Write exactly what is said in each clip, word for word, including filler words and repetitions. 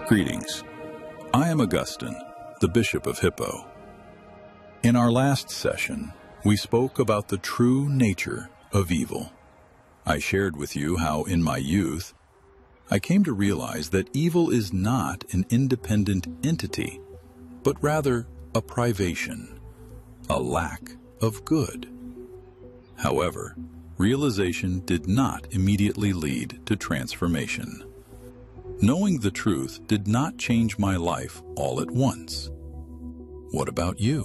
Greetings. I am Augustine, the Bishop of Hippo. In our last session, we spoke about the true nature of evil. I shared with you how in my youth, I came to realize that evil is not an independent entity, but rather a privation, a lack of good. However, realization did not immediately lead to transformation. Knowing the truth did not change my life all at once. What about you?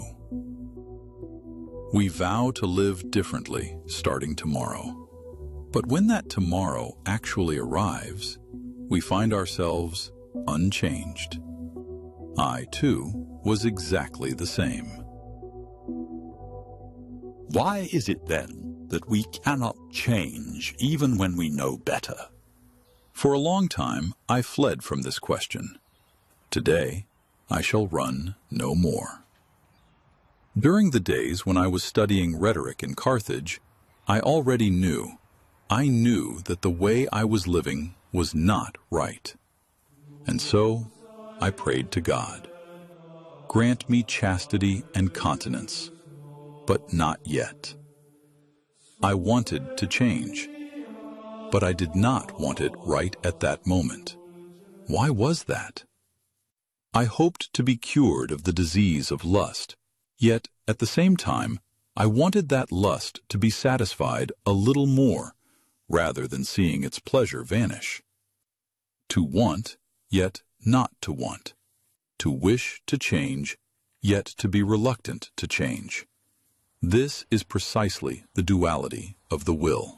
We vow to live differently starting tomorrow. But when that tomorrow actually arrives, we find ourselves unchanged. I, too, was exactly the same. Why is it then that we cannot change even when we know better? For a long time, I fled from this question. Today, I shall run no more. During the days when I was studying rhetoric in Carthage, I already knew, I knew that the way I was living was not right. And so, I prayed to God. Grant me chastity and continence, but not yet. I wanted to change, but I did not want it right at that moment. Why was that? I hoped to be cured of the disease of lust, yet at the same time, I wanted that lust to be satisfied a little more, rather than seeing its pleasure vanish. To want, yet not to want. To wish to change, yet to be reluctant to change. This is precisely the duality of the will.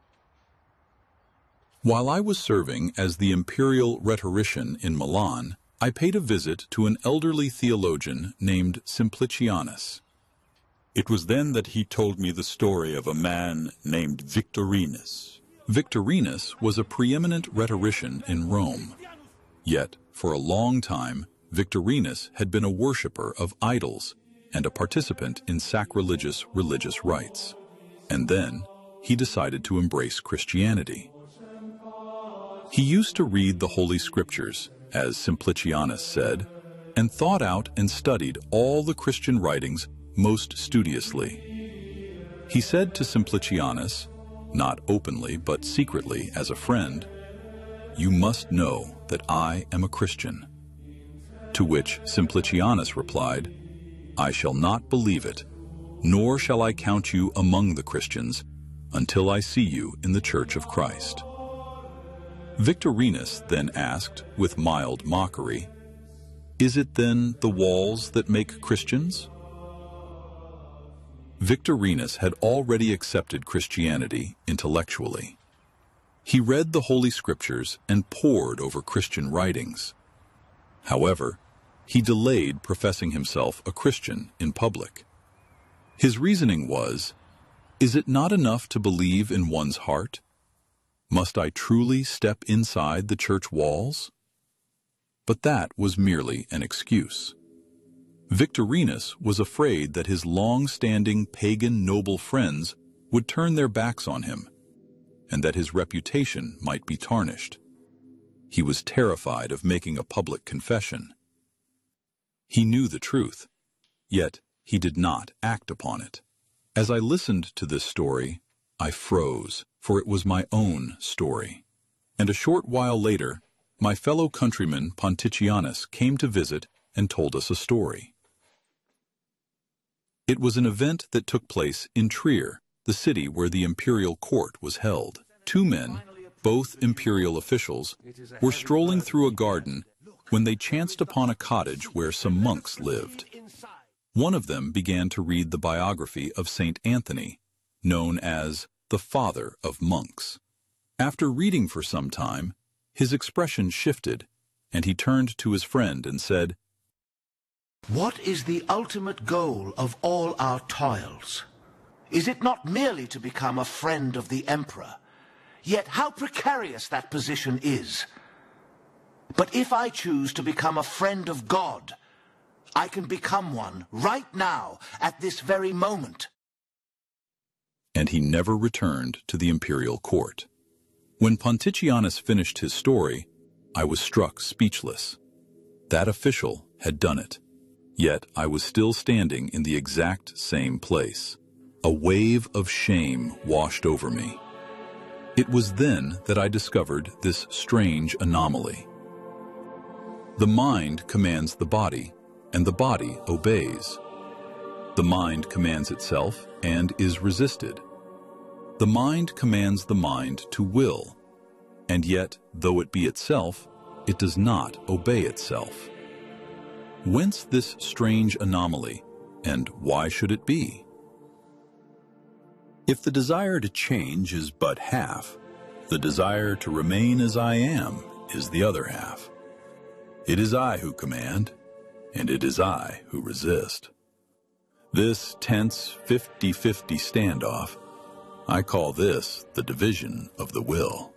While I was serving as the imperial rhetorician in Milan, I paid a visit to an elderly theologian named Simplicianus. It was then that he told me the story of a man named Victorinus. Victorinus was a preeminent rhetorician in Rome. Yet, for a long time, Victorinus had been a worshipper of idols and a participant in sacrilegious religious rites. And then, he decided to embrace Christianity. He used to read the Holy Scriptures, as Simplicianus said, and thought out and studied all the Christian writings most studiously. He said to Simplicianus, not openly but secretly as a friend, "You must know that I am a Christian." To which Simplicianus replied, "I shall not believe it, nor shall I count you among the Christians until I see you in the Church of Christ." Victorinus then asked, with mild mockery, "Is it then the walls that make Christians?" Victorinus had already accepted Christianity intellectually. He read the Holy Scriptures and pored over Christian writings. However, he delayed professing himself a Christian in public. His reasoning was, is it not enough to believe in one's heart? Must I truly step inside the church walls? But that was merely an excuse. Victorinus was afraid that his long-standing pagan noble friends would turn their backs on him, and that his reputation might be tarnished. He was terrified of making a public confession. He knew the truth, yet he did not act upon it. As I listened to this story, I froze, for it was my own story. And a short while later, my fellow countryman Ponticianus came to visit and told us a story. It was an event that took place in Trier, the city where the imperial court was held. Two men, both imperial officials, were strolling through a garden when they chanced upon a cottage where some monks lived. One of them began to read the biography of Saint Anthony, known as the father of monks. After reading for some time, his expression shifted, and he turned to his friend and said, "What is the ultimate goal of all our toils? Is it not merely to become a friend of the emperor? Yet how precarious that position is. But if I choose to become a friend of God, I can become one right now, at this very moment." And he never returned to the imperial court. When Ponticianus finished his story, I was struck speechless. That official had done it. Yet I was still standing in the exact same place. A wave of shame washed over me. It was then that I discovered this strange anomaly. The mind commands the body, and the body obeys. The mind commands itself and is resisted. The mind commands the mind to will, and yet, though it be itself, it does not obey itself. Whence this strange anomaly, and why should it be? If the desire to change is but half, the desire to remain as I am is the other half. It is I who command, and it is I who resist. This tense fifty-fifty standoff, I call this the division of the will.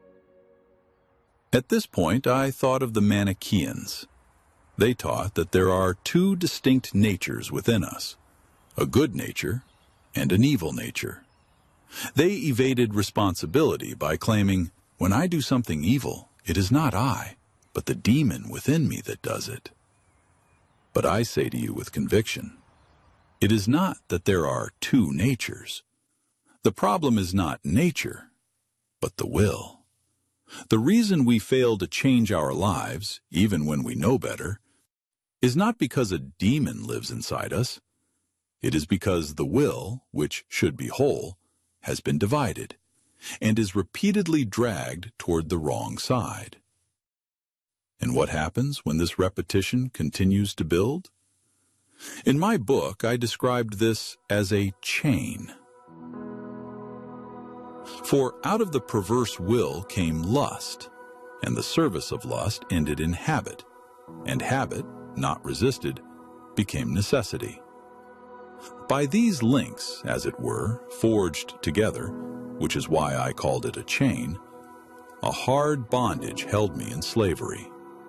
At this point, I thought of the Manichaeans. They taught that there are two distinct natures within us, a good nature and an evil nature. They evaded responsibility by claiming, when I do something evil, it is not I, but the demon within me that does it. But I say to you with conviction, it is not that there are two natures. The problem is not nature, but the will. The reason we fail to change our lives, even when we know better, is not because a demon lives inside us. It is because the will, which should be whole, has been divided, and is repeatedly dragged toward the wrong side. And what happens when this repetition continues to build? In my book, I described this as a chain. For out of the perverse will came lust, and the service of lust ended in habit, and habit, not resisted, became necessity. By these links, as it were, forged together, which is why I called it a chain, a hard bondage held me in slavery.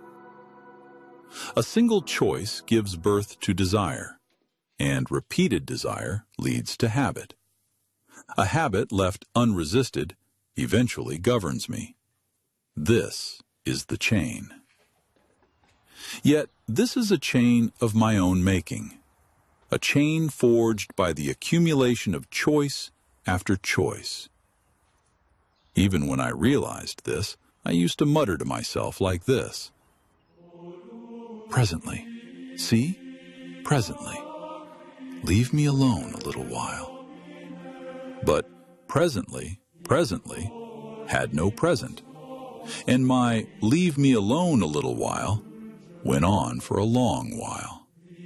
A single choice gives birth to desire, and repeated desire leads to habit. A habit left unresisted eventually governs me. This is the chain. Yet this is a chain of my own making, a chain forged by the accumulation of choice after choice. Even when I realized this, I used to mutter to myself like this: presently, see, presently, leave me alone a little while. But presently, presently, had no present, and my leave me alone a little while went on for a long while.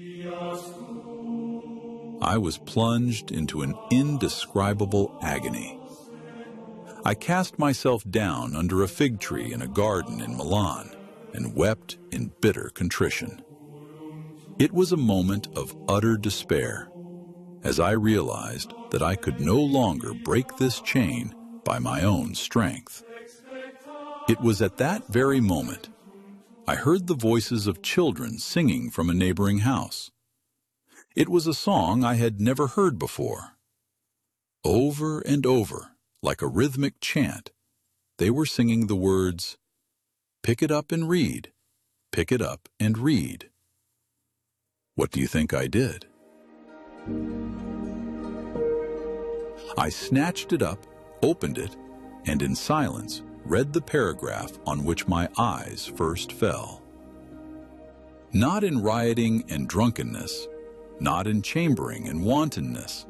I was plunged into an indescribable agony. I cast myself down under a fig tree in a garden in Milan and wept in bitter contrition. It was a moment of utter despair, as I realized that I could no longer break this chain by my own strength. It was at that very moment I heard the voices of children singing from a neighboring house. It was a song I had never heard before. Over and over, like a rhythmic chant, they were singing the words, "Pick it up and read, pick it up and read." What do you think I did? I snatched it up, opened it, and in silence read the paragraph on which my eyes first fell. Not in rioting and drunkenness, not in chambering and wantonness,